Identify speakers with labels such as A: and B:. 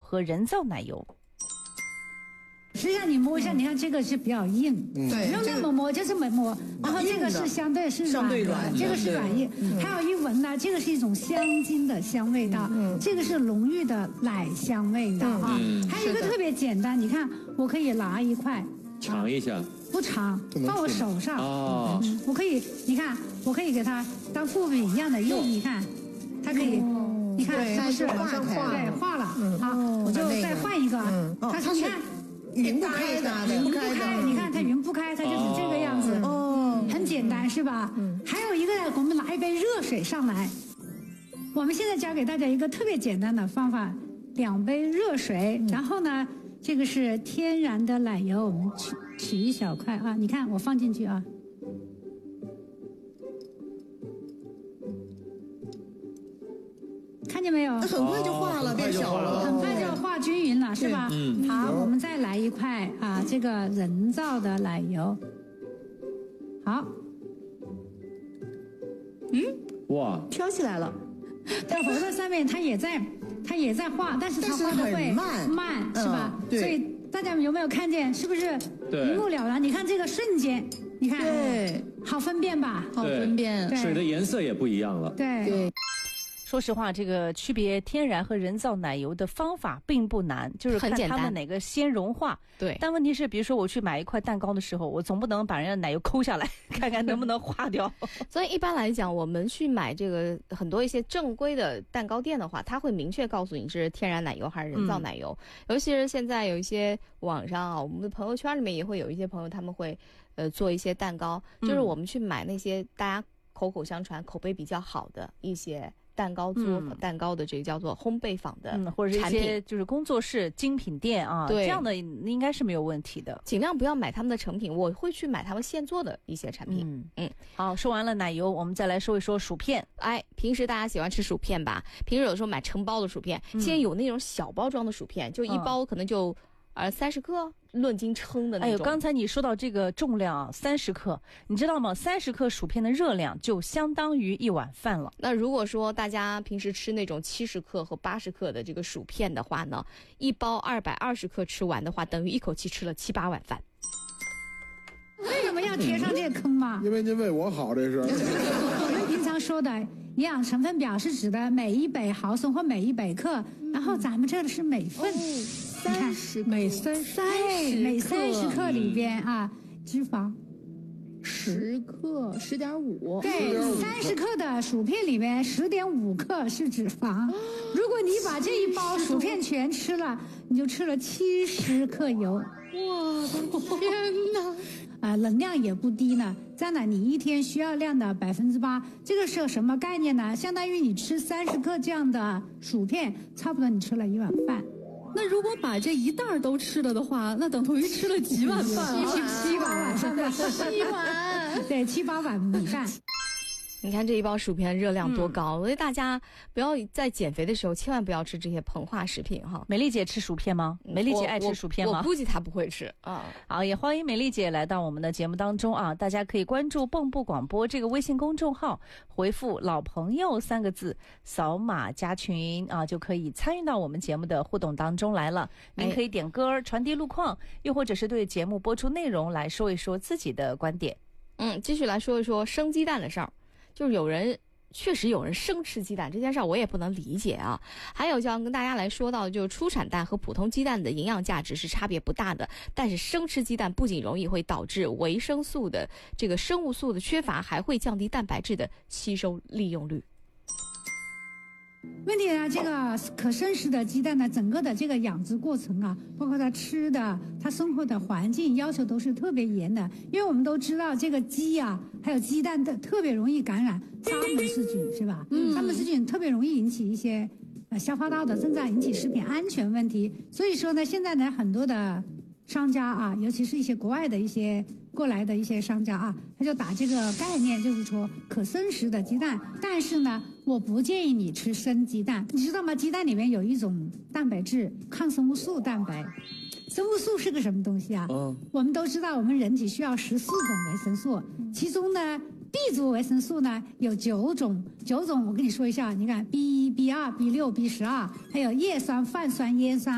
A: 和人造奶油。
B: 实际上你摸一下，你看这个是比较硬，
C: 对，
B: 用那么摸就是没摸，然后这个是相对是软的，这个是软硬。还有一闻呢，这个是一种香精的香味道，这个是浓郁的奶香味道啊。还有一个特别简单，你看我可以拿一块
D: 尝一下，
B: 不尝，放我手上啊，我可以，你看我可以给它当布饼一样的用，你看，它可以。你看，它不是往上画，对，画了。好，我就再换一个。它是你看。
C: 匀不开的，
B: 匀不开，你看它匀不开，它就是这个样子，很简单是吧？还有一个，我们拿一杯热水上来。我们现在教给大家一个特别简单的方法，2杯热水，然后呢，这个是天然的奶油，我们取一小块啊，你看我放进去啊。看见没有？
C: 很快就化了，变小了，
B: 很快就化均匀了，是吧？好，我们再来一块啊，这个人造的奶油。好，
D: 哇，
C: 飘起来了。
B: 在红色上面，它也在化，但是它画的会慢，是吧？所以大家有没有看见？是不是一目了然？你看这个瞬间，你看，对，好分辨吧？
C: 好分辨，
D: 水的颜色也不一样了。
B: 对。
A: 说实话，这个区别天然和人造奶油的方法并不难，就是看它们哪个先融化。
E: 对。
A: 但问题是，比如说我去买一块蛋糕的时候，我总不能把人家奶油抠下来，看看能不能化掉。
E: 所以一般来讲，我们去买这个很多一些正规的蛋糕店的话，它会明确告诉你是天然奶油还是人造奶油。尤其是现在有一些网上啊，我们的朋友圈里面也会有一些朋友，他们会做一些蛋糕，就是我们去买那些大家口口相传、口碑比较好的一些。蛋糕做蛋糕的这个叫做烘焙坊的
A: 或者是一些就是工作室精品店啊，
E: 对，
A: 这样的应该是没有问题的。
E: 尽量不要买他们的成品，我会去买他们现做的一些产品。
A: 好，说完了奶油，我们再来说一说薯片。
E: 平时大家喜欢吃薯片吧？平时有的时候买成包的薯片，现在有那种小包装的薯片，就一包可能就30克。论斤称的那种。
A: 刚才你说到这个重量啊，30克，你知道吗？30克薯片的热量就相当于1碗饭了。
E: 那如果说大家平时吃那种70克和80克的这个薯片的话呢，一包220克吃完的话，等于一口气吃了7、8碗饭。
B: 为什么要贴上这个坑嘛？
F: 因为您为我好，这是。
B: 我们平常说的营养成分表是指的每100毫升或每100克，然后咱们这个是每份。
C: 30
B: 每30克里边啊，脂肪
C: 10克10.5，
B: 对，30克的薯片里面10.5克是脂肪。如果你把这一包薯片全吃了，你就吃了70克油。
C: 哇，天哪！
B: 能量也不低呢，占了你一天需要量的8%。这个是什么概念呢？相当于你吃30克这样的薯片，差不多你吃了1碗饭。
C: 那如果把这一袋都吃了的话，那等同于吃了几碗饭啊
B: ？7、8碗饭
C: ，7碗，
B: 对，7、8碗米饭。
E: 你看这一包薯片热量多高，所以大家不要在减肥的时候千万不要吃这些膨化食品哈。
A: 美丽姐吃薯片吗？美丽姐爱吃薯片吗？
E: 我估计她不会吃啊。
A: 好，也欢迎美丽姐来到我们的节目当中啊！大家可以关注蚌埠广播这个微信公众号，回复“老朋友”3个字，扫码加群啊，就可以参与到我们节目的互动当中来了。您可以点歌、传递路况，又或者是对节目播出内容来说一说自己的观点。
E: 继续来说一说生鸡蛋的事儿。就是确实有人生吃鸡蛋这件事儿，我也不能理解啊。还有就要跟大家来说到，就是出产蛋和普通鸡蛋的营养价值是差别不大的，但是生吃鸡蛋不仅容易会导致维生素的这个生物素的缺乏，还会降低蛋白质的吸收利用率。
B: 问题呢，这个可生食的鸡蛋呢，整个的这个养殖过程啊，包括它吃的、它生活的环境要求都是特别严的。因为我们都知道，这个鸡啊，还有鸡蛋的特别容易感染沙门氏菌，是吧？沙门氏菌特别容易引起一些消化道的，甚至引起食品安全问题。所以说呢，现在呢，很多的商家啊，尤其是一些国外的一些过来的一些商家啊，他就打这个概念，就是说可生食的鸡蛋，但是呢，我不建议你吃生鸡蛋，你知道吗？鸡蛋里面有一种蛋白质，抗生物素蛋白。生物素是个什么东西啊？我们都知道，我们人体需要14种维生素，其中呢 B 族维生素呢有9种，我跟你说一下，你看 B1、B2、B6、B12，还有叶酸、泛酸、烟酸。